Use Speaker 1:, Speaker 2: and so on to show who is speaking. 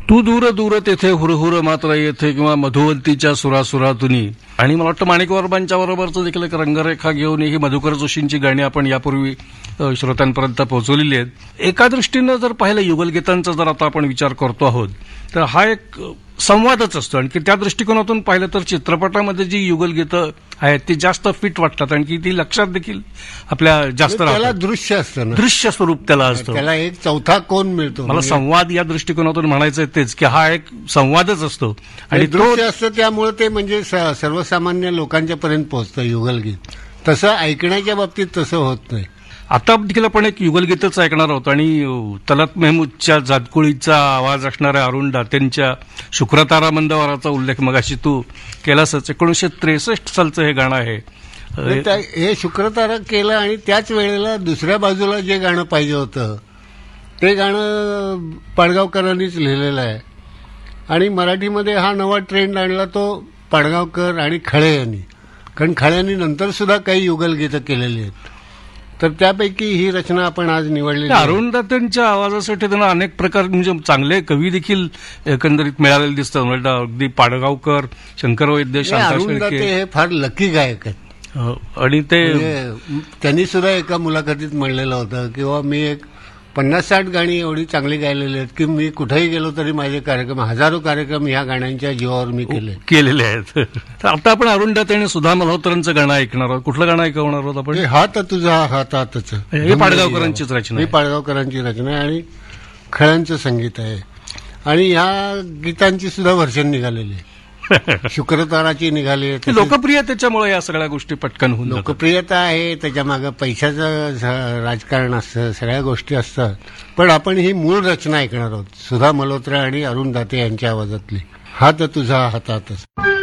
Speaker 1: तू दूर दूर तेथे हुरहुर मात्र येथे किंवा मधुवंतीच्या सुरासुरातुनी. आणि मला वाटतं माणिकवर्मांच्या बरोबरचं देखील एक रंगरेखा घेऊन ही मधुकर जोशींची गाणी आपण यापूर्वी श्रोत्यांपर्यंत पोहोचवलेली आहेत. एका दृष्टीनं जर पाहिलं युगलगीतांचा जर आता आपण विचार करतो आहोत तर हा एक संवादच असतो. आणखी त्या दृष्टिकोनातून पाहिलं तर चित्रपटामध्ये जी युगलगीतं आहेत ती जास्त फिट वाटतात आणखी ती लक्षात देखील आपल्या जास्त
Speaker 2: त्याला दृश्य असतं ना,
Speaker 1: दृश्य स्वरूप त्याला असतं.
Speaker 2: त्याला एक चौथा कोण मिळतो.
Speaker 1: मला संवाद या दृष्टिकोनातून म्हणायचं तेच की हा एक संवादच असतो
Speaker 2: आणि दृश्य असतं त्यामुळे ते म्हणजे सर्वसामान्य लोकांच्या पर्यंत पोहोचतं युगलगीत. तसं ऐकण्याच्या बाबतीत तसं होत नाही.
Speaker 1: आता देखील आपण एक युगलगीतच ऐकणार आहोत आणि तलत मेहमूदच्या जातकुळीचा आवाज असणाऱ्या अरुण दातेंच्या शुक्रतारा मंदवाराचा उल्लेख मगाशी तू केलासच. 1963 सालचं हे गाणं आहे.
Speaker 2: हे शुक्रतारा केलं आणि त्याच वेळेला दुसऱ्या बाजूला जे गाणं पाहिजे होतं ते गाणं पाडगावकरांनीच लिहिलेलं आहे. आणि मराठीमध्ये हा नवा ट्रेंड आणला तो पाडगावकर आणि खळे यांनी. कारण खळ्यांनी नंतर सुद्धा काही युगलगीतं केलेली आहेत. तर त्यापैकी ही रचना आपण आज निवडलेली.
Speaker 1: अरुण दातेंच्या आवाजासाठी त्यांना अनेक प्रकार म्हणजे चांगले कवी देखील एकंदरीत मिळालेले दिसतात. म्हणजे अगदी पाडगावकर, शंकर वैद्य,
Speaker 2: अरुण दाते हे फार लकी गायक आहेत.
Speaker 1: आणि ते
Speaker 2: त्यांनी सुद्धा एका मुलाखतीत म्हणलेलं होतं किंवा मी एक 50-60 गाणी एवढी चांगली गायलेली आहेत की मी कुठेही गेलो तरी माझे कार्यक्रम, हजारो कार्यक्रम ह्या गाण्यांच्या जीवावर मी
Speaker 1: केलेले आहेत. तर आता आपण अरुण दाते आणि सुधा मल्होत्रांचं गाणं ऐकणार आहोत. कुठलं गाणं ऐकवणार आहोत आपण?
Speaker 2: हात तुझा हातातच.
Speaker 1: हे पाडगावकरांचीच रचना.
Speaker 2: ही पाडगावकरांची रचना आहे आणि खळ्यांचं संगीत आहे. आणि ह्या गीतांची सुद्धा व्हर्जन निघालेली आहे. शुक्रताराची निघाली.
Speaker 1: लोकप्रिय त्याच्यामुळे या सगळ्या गोष्टी पटकन होऊन
Speaker 2: लोकप्रियता आहे. त्याच्या मागे पैशाचं राजकारण असतं, सगळ्या गोष्टी असतात. पण आपण ही मूळ रचना ऐकणार आहोत सुधा मल्होत्रा आणि अरुण दाते यांच्या आवाजातली. हात तुझा हातातच.